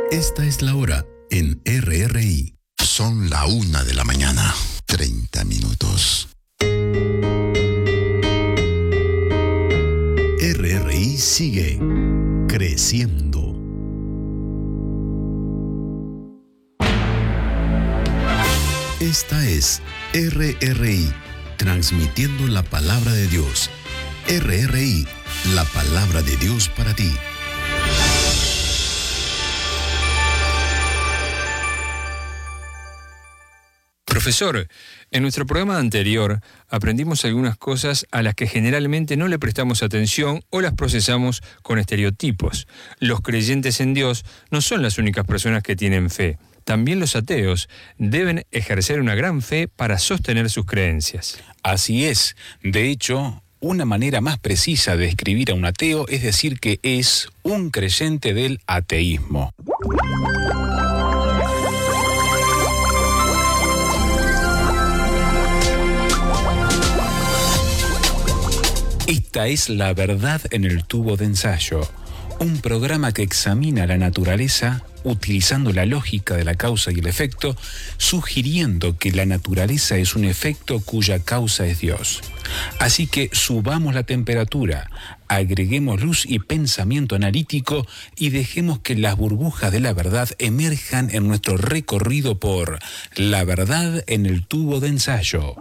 Esta es la hora en RRI. Son la 1:30 a.m. RRI sigue creciendo. Esta es RRI, transmitiendo la palabra de Dios. RRI, la palabra de Dios para ti. Profesor, en nuestro programa anterior aprendimos algunas cosas a las que generalmente no le prestamos atención o las procesamos con estereotipos. Los creyentes en Dios no son las únicas personas que tienen fe. También los ateos deben ejercer una gran fe para sostener sus creencias. Así es. De hecho, una manera más precisa de describir a un ateo es decir que es un creyente del ateísmo. Esta es La Verdad en el Tubo de Ensayo, un programa que examina la naturaleza utilizando la lógica de la causa y el efecto, sugiriendo que la naturaleza es un efecto cuya causa es Dios. Así que subamos la temperatura, agreguemos luz y pensamiento analítico y dejemos que las burbujas de la verdad emerjan en nuestro recorrido por La Verdad en el Tubo de Ensayo.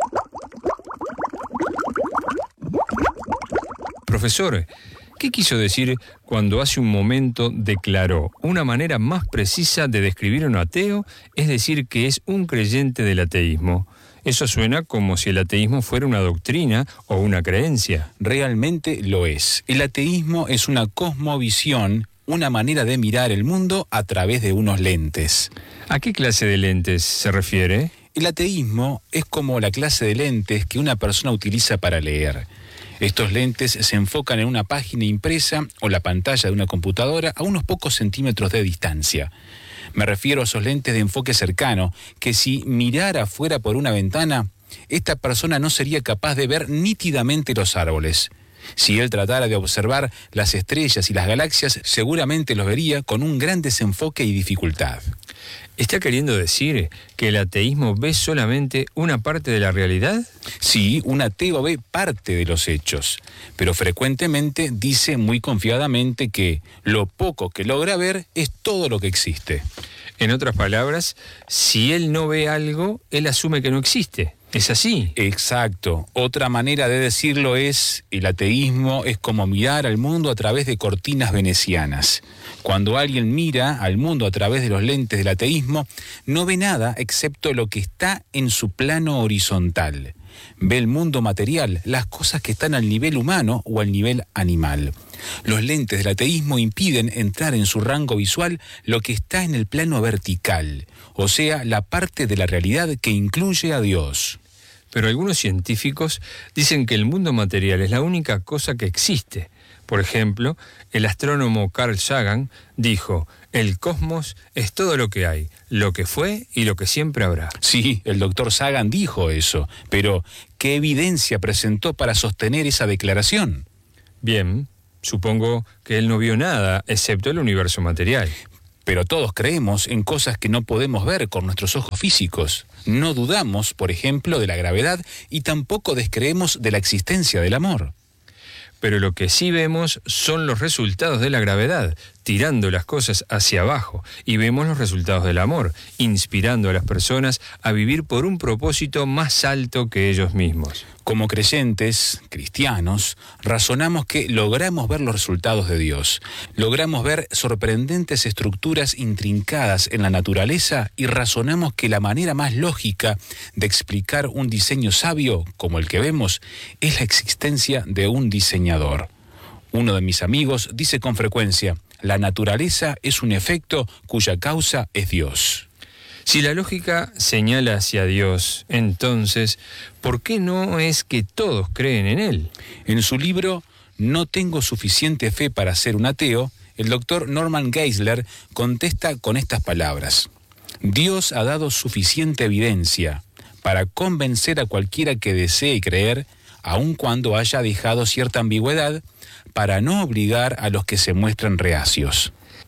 Profesor, ¿qué quiso decir cuando hace un momento declaró una manera más precisa de describir a un ateo, es decir, que es un creyente del ateísmo? Eso suena como si el ateísmo fuera una doctrina o una creencia. Realmente lo es. El ateísmo es una cosmovisión, una manera de mirar el mundo a través de unos lentes. ¿A qué clase de lentes se refiere? El ateísmo es como la clase de lentes que una persona utiliza para leer. Estos lentes se enfocan en una página impresa o la pantalla de una computadora a unos pocos centímetros de distancia. Me refiero a esos lentes de enfoque cercano, que si mirara fuera por una ventana, esta persona no sería capaz de ver nítidamente los árboles. Si él tratara de observar las estrellas y las galaxias, seguramente los vería con un gran desenfoque y dificultad. ¿Está queriendo decir que el ateísmo ve solamente una parte de la realidad? Sí, un ateo ve parte de los hechos, pero frecuentemente dice muy confiadamente que lo poco que logra ver es todo lo que existe. En otras palabras, si él no ve algo, él asume que no existe. ¿Es así? Exacto. Otra manera de decirlo es, el ateísmo es como mirar al mundo a través de cortinas venecianas. Cuando alguien mira al mundo a través de los lentes del ateísmo, no ve nada excepto lo que está en su plano horizontal. Ve el mundo material, las cosas que están al nivel humano o al nivel animal. Los lentes del ateísmo impiden entrar en su rango visual lo que está en el plano vertical, o sea, la parte de la realidad que incluye a Dios. Pero algunos científicos dicen que el mundo material es la única cosa que existe. Por ejemplo, el astrónomo Carl Sagan dijo: el cosmos es todo lo que hay, lo que fue y lo que siempre habrá. Sí, el doctor Sagan dijo eso, pero ¿qué evidencia presentó para sostener esa declaración? Bien, supongo que él no vio nada excepto el universo material. Pero todos creemos en cosas que no podemos ver con nuestros ojos físicos. No dudamos, por ejemplo, de la gravedad y tampoco descreemos de la existencia del amor. Pero lo que sí vemos son los resultados de la gravedad, tirando las cosas hacia abajo, y vemos los resultados del amor, inspirando a las personas a vivir por un propósito más alto que ellos mismos. Como creyentes, cristianos, razonamos que logramos ver los resultados de Dios. Logramos ver sorprendentes estructuras intrincadas en la naturaleza y razonamos que la manera más lógica de explicar un diseño sabio, como el que vemos, es la existencia de un diseñador. Uno de mis amigos dice con frecuencia: la naturaleza es un efecto cuya causa es Dios. Si la lógica señala hacia Dios, entonces, ¿por qué no es que todos creen en Él? En su libro No tengo suficiente fe para ser un ateo, el doctor Norman Geisler contesta con estas palabras: Dios ha dado suficiente evidencia para convencer a cualquiera que desee creer, aun cuando haya dejado cierta ambigüedad, para no obligar a los que se muestran reacios.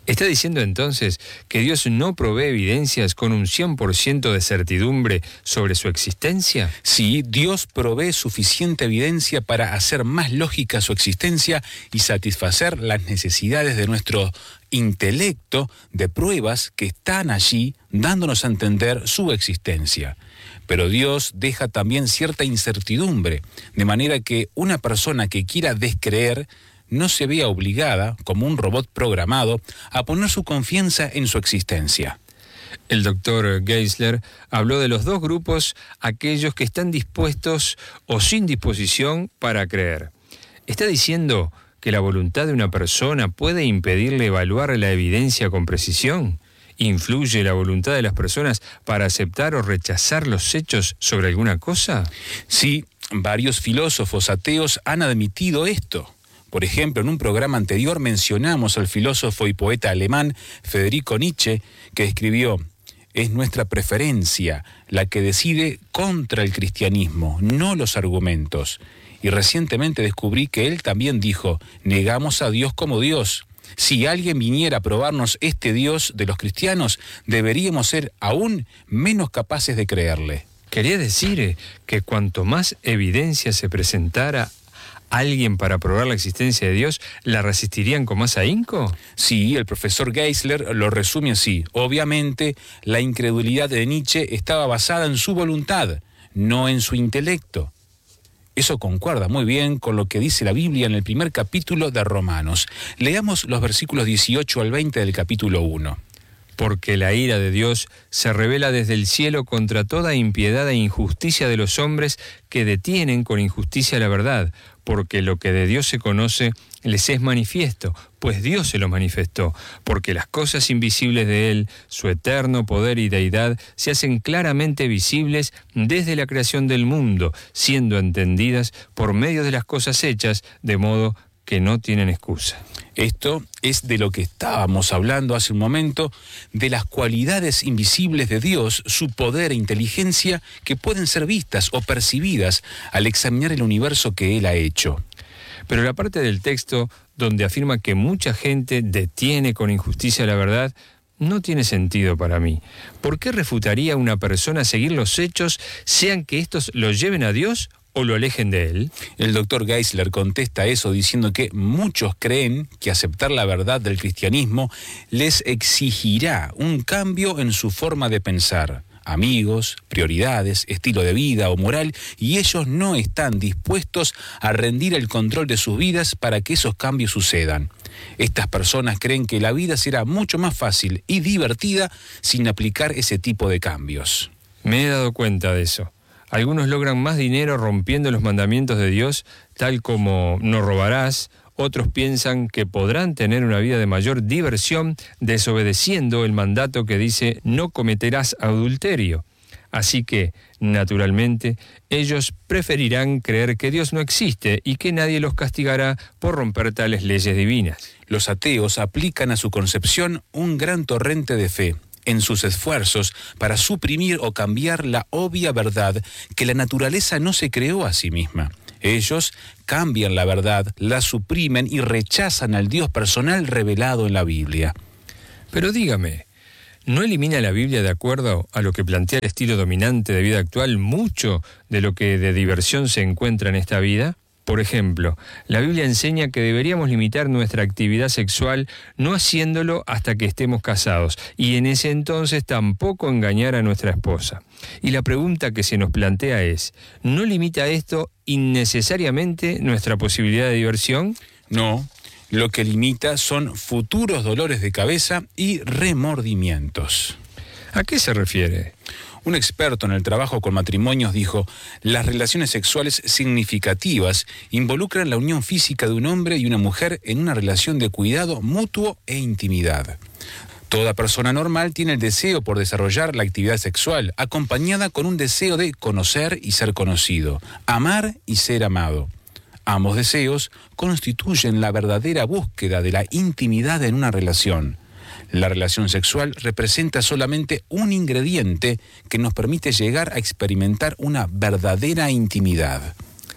¿Está diciendo entonces que Dios no provee evidencias con un 100% de certidumbre sobre su existencia? Sí, Dios provee suficiente evidencia para hacer más lógica su existencia y satisfacer las necesidades de nuestro intelecto de pruebas que están allí dándonos a entender su existencia. Pero Dios deja también cierta incertidumbre, de manera que una persona que quiera descreer no se vea obligada, como un robot programado, a poner su confianza en su existencia. El doctor Geisler habló de los dos grupos, aquellos que están dispuestos o sin disposición para creer. ¿Está diciendo que la voluntad de una persona puede impedirle evaluar la evidencia con precisión? ¿Influye la voluntad de las personas para aceptar o rechazar los hechos sobre alguna cosa? Sí, varios filósofos ateos han admitido esto. Por ejemplo, en un programa anterior mencionamos al filósofo y poeta alemán Friedrich Nietzsche, que escribió: «Es nuestra preferencia la que decide contra el cristianismo, no los argumentos». Y recientemente descubrí que él también dijo: «Negamos a Dios como Dios. Si alguien viniera a probarnos este Dios de los cristianos, deberíamos ser aún menos capaces de creerle». Quería decir que cuanto más evidencia se presentara alguien para probar la existencia de Dios, ¿la resistirían con más ahínco? Sí, el profesor Geisler lo resume así. Obviamente, la incredulidad de Nietzsche estaba basada en su voluntad, no en su intelecto. Eso concuerda muy bien con lo que dice la Biblia en el primer capítulo de Romanos. Leamos los versículos 18 al 20 del capítulo 1. Porque la ira de Dios se revela desde el cielo contra toda impiedad e injusticia de los hombres que detienen con injusticia la verdad, porque lo que de Dios se conoce les es manifiesto, pues Dios se lo manifestó, porque las cosas invisibles de Él, su eterno poder y deidad, se hacen claramente visibles desde la creación del mundo, siendo entendidas por medio de las cosas hechas, de modo que no tienen excusa. Esto es de lo que estábamos hablando hace un momento, de las cualidades invisibles de Dios, su poder e inteligencia que pueden ser vistas o percibidas al examinar el universo que Él ha hecho. Pero la parte del texto donde afirma que mucha gente detiene con injusticia la verdad no tiene sentido para mí. ¿Por qué refutaría a una persona seguir los hechos, sean que estos lo lleven a Dios o lo alejen de Él? El doctor Geisler contesta eso diciendo que muchos creen que aceptar la verdad del cristianismo les exigirá un cambio en su forma de pensar, amigos, prioridades, estilo de vida o moral, y ellos no están dispuestos a rendir el control de sus vidas para que esos cambios sucedan. Estas personas creen que la vida será mucho más fácil y divertida sin aplicar ese tipo de cambios. Me he dado cuenta de eso. Algunos logran más dinero rompiendo los mandamientos de Dios, tal como no robarás. Otros piensan que podrán tener una vida de mayor diversión desobedeciendo el mandato que dice no cometerás adulterio. Así que, naturalmente, ellos preferirán creer que Dios no existe y que nadie los castigará por romper tales leyes divinas. Los ateos aplican a su concepción un gran torrente de fe en sus esfuerzos para suprimir o cambiar la obvia verdad que la naturaleza no se creó a sí misma. Ellos cambian la verdad, la suprimen y rechazan al Dios personal revelado en la Biblia. Pero dígame, ¿no elimina la Biblia, de acuerdo a lo que plantea el estilo dominante de vida actual, mucho de lo que de diversión se encuentra en esta vida? Por ejemplo, la Biblia enseña que deberíamos limitar nuestra actividad sexual no haciéndolo hasta que estemos casados y en ese entonces tampoco engañar a nuestra esposa. Y la pregunta que se nos plantea es, ¿no limita esto innecesariamente nuestra posibilidad de diversión? No, lo que limita son futuros dolores de cabeza y remordimientos. ¿A qué se refiere? Un experto en el trabajo con matrimonios dijo: las relaciones sexuales significativas involucran la unión física de un hombre y una mujer en una relación de cuidado mutuo e intimidad. Toda persona normal tiene el deseo por desarrollar la actividad sexual, acompañada con un deseo de conocer y ser conocido, amar y ser amado. Ambos deseos constituyen la verdadera búsqueda de la intimidad en una relación. La relación sexual representa solamente un ingrediente que nos permite llegar a experimentar una verdadera intimidad.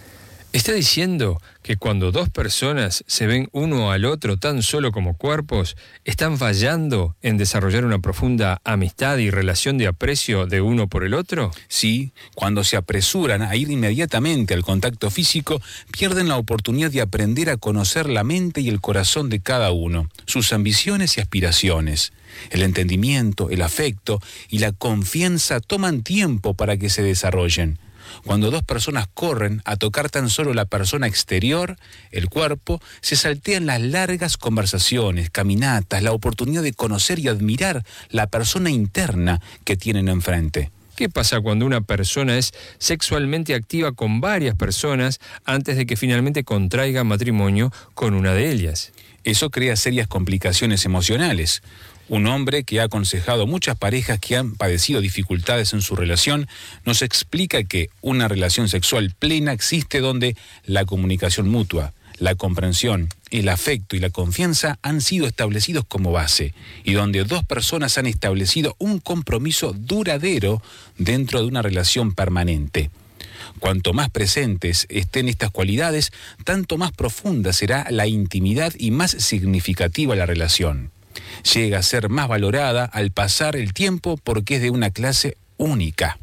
¿Está diciendo que cuando dos personas se ven uno al otro tan solo como cuerpos, están fallando en desarrollar una profunda amistad y relación de aprecio de uno por el otro? Sí, cuando se apresuran a ir inmediatamente al contacto físico, pierden la oportunidad de aprender a conocer la mente y el corazón de cada uno, sus ambiciones y aspiraciones. El entendimiento, el afecto y la confianza toman tiempo para que se desarrollen. Cuando dos personas corren a tocar tan solo la persona exterior, el cuerpo, se saltean las largas conversaciones, caminatas, la oportunidad de conocer y admirar la persona interna que tienen enfrente. ¿Qué pasa cuando una persona es sexualmente activa con varias personas antes de que finalmente contraiga matrimonio con una de ellas? Eso crea serias complicaciones emocionales. Un hombre que ha aconsejado a muchas parejas que han padecido dificultades en su relación, nos explica que una relación sexual plena existe donde la comunicación mutua, la comprensión, el afecto y la confianza han sido establecidos como base y donde dos personas han establecido un compromiso duradero dentro de una relación permanente. Cuanto más presentes estén estas cualidades, tanto más profunda será la intimidad y más significativa la relación. Llega a ser más valorada al pasar el tiempo porque es de una clase única.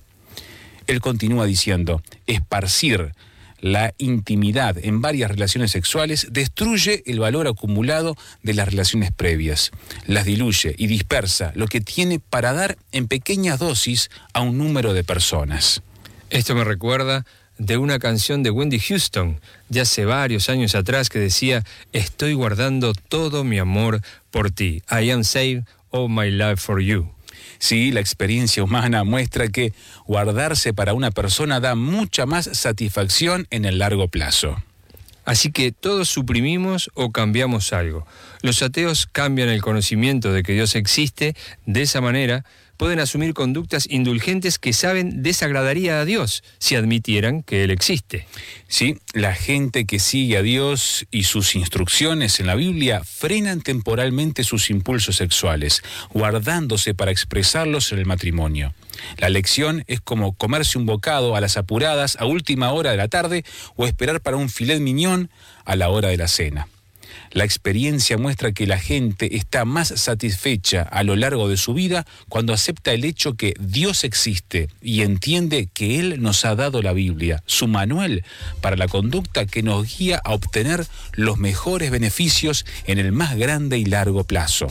Él continúa diciendo, esparcir la intimidad en varias relaciones sexuales destruye el valor acumulado de las relaciones previas, las diluye y dispersa lo que tiene para dar en pequeñas dosis a un número de personas. Esto me recuerda de una canción de Whitney Houston, de hace varios años atrás, que decía, estoy guardando todo mi amor por ti. I am saving all my love for you. Sí, la experiencia humana muestra que guardarse para una persona da mucha más satisfacción en el largo plazo. Así que todos suprimimos o cambiamos algo. Los ateos cambian el conocimiento de que Dios existe. De esa manera pueden asumir conductas indulgentes que saben desagradaría a Dios si admitieran que Él existe. Sí, la gente que sigue a Dios y sus instrucciones en la Biblia frenan temporalmente sus impulsos sexuales, guardándose para expresarlos en el matrimonio. La lección es como comerse un bocado a las apuradas a última hora de la tarde o esperar para un filet mignon a la hora de la cena. La experiencia muestra que la gente está más satisfecha a lo largo de su vida cuando acepta el hecho que Dios existe y entiende que Él nos ha dado la Biblia, su manual para la conducta que nos guía a obtener los mejores beneficios en el más grande y largo plazo.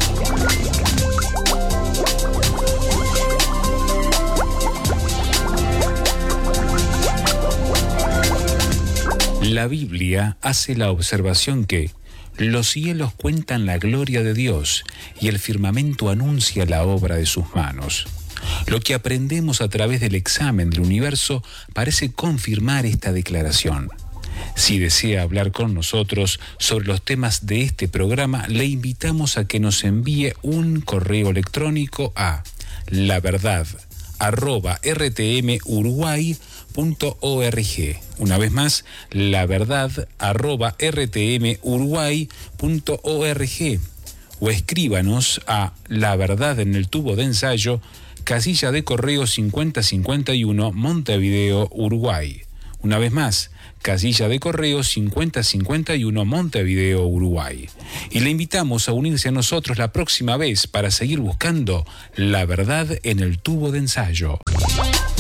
La Biblia hace la observación que los cielos cuentan la gloria de Dios y el firmamento anuncia la obra de sus manos. Lo que aprendemos a través del examen del universo parece confirmar esta declaración. Si desea hablar con nosotros sobre los temas de este programa, le invitamos a que nos envíe un correo electrónico a laverdad@rtmuruguay.org. Una vez más, laverdad@rtmuruguay.org. O escríbanos a La Verdad en el Tubo de Ensayo, casilla de correo 5051, Montevideo, Uruguay. Una vez más, casilla de correo 5051, Montevideo, Uruguay. Y le invitamos a unirse a nosotros la próxima vez para seguir buscando la verdad en el tubo de ensayo.